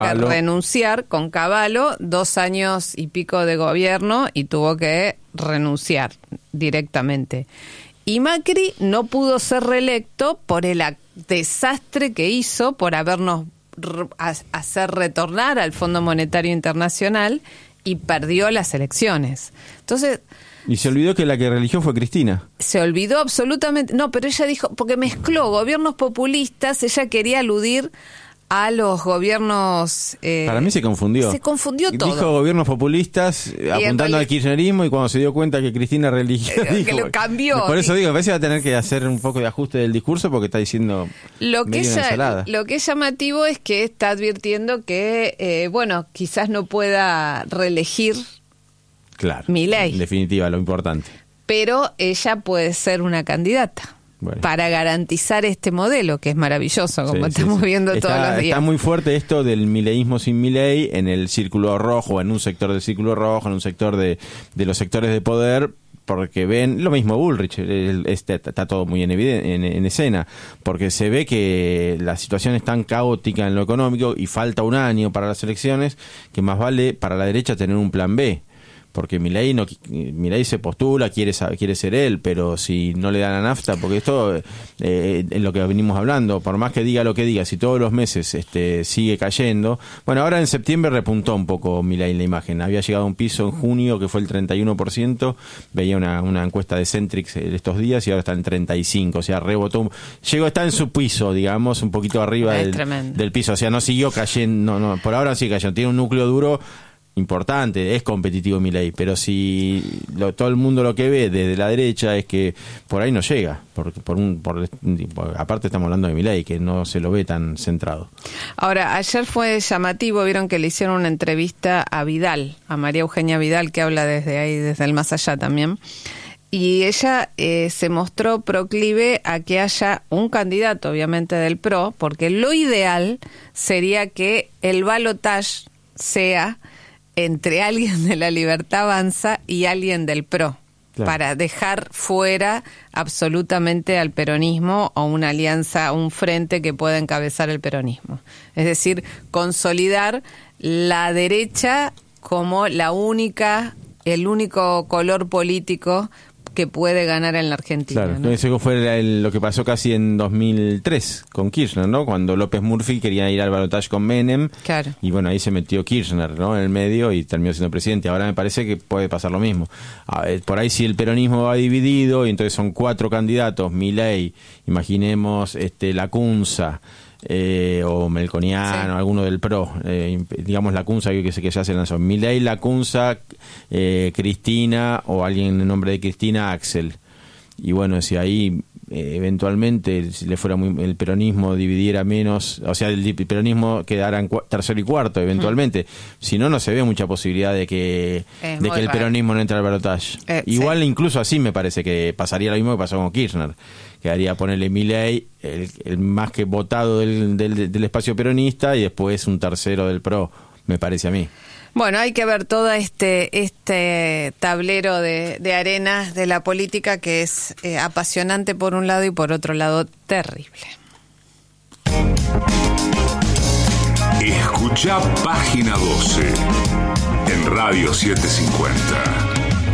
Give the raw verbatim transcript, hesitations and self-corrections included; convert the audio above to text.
que Aló. renunciar con Cavallo, dos años y pico de gobierno, y tuvo que renunciar directamente. Y Macri no pudo ser reelecto por el ac- desastre que hizo, por habernos r- a- hacer retornar al Fondo Monetario Internacional, y perdió las elecciones. Entonces, Y se olvidó que la que religió fue Cristina. se olvidó absolutamente... No, pero ella dijo, porque mezcló gobiernos populistas, ella quería aludir a los gobiernos... Eh, Para mí se confundió. Se confundió todo. Dijo gobiernos populistas, eh, en apuntando realidad- al kirchnerismo, y cuando se dio cuenta que Cristina religió, Eh, que dijo, lo cambió. Por eso digo, a veces va a tener que hacer un poco de ajuste del discurso porque está diciendo Lo que, medio una ella, ensalada. lo que es llamativo es que está advirtiendo que, eh, bueno, quizás no pueda reelegir, Claro, Milei. en definitiva, lo importante. pero ella puede ser una candidata. Bueno. Para garantizar este modelo, que es maravilloso, como Sí, sí, estamos sí. viendo Está- todos los días. Está muy fuerte esto del mileísmo sin Milei en el círculo rojo, en un sector del círculo rojo, en un sector de, de los sectores de poder, porque ven, lo mismo Bullrich, el- este, está todo muy en, eviden- en, en escena, porque se ve que la situación es tan caótica en lo económico y falta un año para las elecciones, que más vale para la derecha tener un plan B. Porque Milei no Milei se postula, quiere sa- quiere ser él, pero si no le dan la nafta, porque esto eh, es lo que venimos hablando, por más que diga lo que diga, si todos los meses este sigue cayendo, bueno, ahora en septiembre repuntó un poco Milei en la imagen, había llegado a un piso en junio que fue el treinta y uno por ciento, veía una, una encuesta de Centrix estos días y ahora está en treinta y cinco, o sea, rebotó, llegó, está en su piso, digamos, un poquito arriba Es del, tremendo. del piso, o sea, no siguió cayendo, no, no, por ahora sigue cayendo, tiene un núcleo duro importante, es competitivo Milei, pero si lo, todo el mundo lo que ve desde la derecha es que por ahí no llega, por, por un por, por- aparte estamos hablando de Milei, que no se lo ve tan centrado. Ahora, ayer fue llamativo, vieron que le hicieron una entrevista a Vidal, a María Eugenia Vidal, que habla desde ahí, desde el más allá también, y ella eh, se mostró proclive a que haya un candidato, obviamente del P R O, porque lo ideal sería que el balotaje sea entre alguien de la Libertad Avanza y alguien del P R O, Claro. para dejar fuera absolutamente al peronismo o una alianza, un frente que pueda encabezar el peronismo. Es decir, consolidar la derecha como la única, el único color político que puede ganar en la Argentina. Claro, ¿no? eso fue el- lo que pasó casi en dos mil tres con Kirchner, ¿no? Cuando López Murphy quería ir al balotaje con Menem. Claro. Y bueno, ahí se metió Kirchner, ¿no? En el medio y terminó siendo presidente. Ahora me parece que puede pasar lo mismo. A ver, por ahí si el peronismo va dividido y entonces son cuatro candidatos, Milei, imaginemos este Lacunza, eh, o Melconiano, Sí. alguno del P R O, eh, digamos Lacunza, que, que ya se lanzó. Milei, Lacunza, eh, Cristina, o alguien en nombre de Cristina, Axel. Y bueno, si ahí eh, eventualmente si le fuera muy, el peronismo dividiera menos, o sea, el di- peronismo quedara en cua- tercero y cuarto eventualmente. Mm. Si no, no se ve mucha posibilidad de que Es de muy que el raro. peronismo no entre al balotaje. Eh, Igual sí. incluso así me parece que pasaría lo mismo que pasó con Kirchner. Quedaría ponerle Milei, el, el más que votado del, del, del espacio peronista, y después un tercero del P R O, me parece a mí. Bueno, hay que ver todo este este tablero de, de arenas de la política, que es eh, apasionante por un lado y por otro lado terrible. Escucha Página doce en Radio setecientos cincuenta.